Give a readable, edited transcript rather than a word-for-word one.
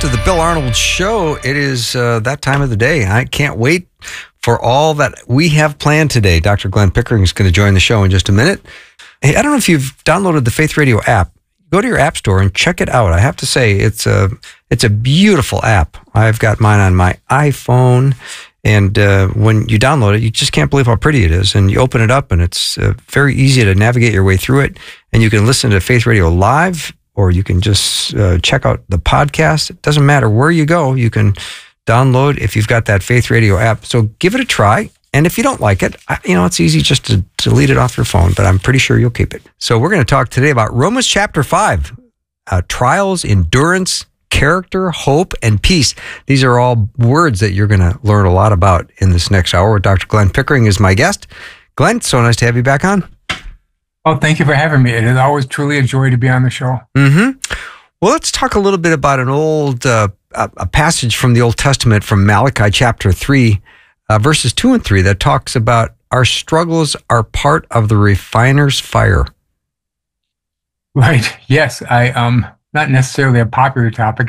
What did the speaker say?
to the Bill Arnold Show. It is that time of the day. I can't wait for all that we have planned today. Dr. Glenn Pickering is going to join the show in just a minute. Hey, I don't know if you've downloaded the Faith Radio app. Go to your app store and check it out. I have to say, it's a beautiful app. I've got mine on my iPhone, and when you download it, you just can't believe how pretty it is. And you open it up, and it's very easy to navigate your way through it. And you can listen to Faith Radio live, or you can just check out the podcast. It doesn't matter where you go. You can download if you've got that Faith Radio app. So give it a try. And if you don't like it, it's easy just to delete it off your phone, but I'm pretty sure you'll keep it. So we're going to talk today about Romans chapter 5, trials, endurance, character, hope, and peace. These are all words that you're going to learn a lot about in this next hour. Dr. Glenn Pickering is my guest. Glenn, so nice to have you back on. Oh, thank you for having me. It is always truly a joy to be on the show. Mm-hmm. Well, let's talk a little bit about an old a passage from the Old Testament from Malachi chapter 3, verses 2 and 3 that talks about our struggles are part of the refiner's fire. Right. Yes. Not necessarily a popular topic.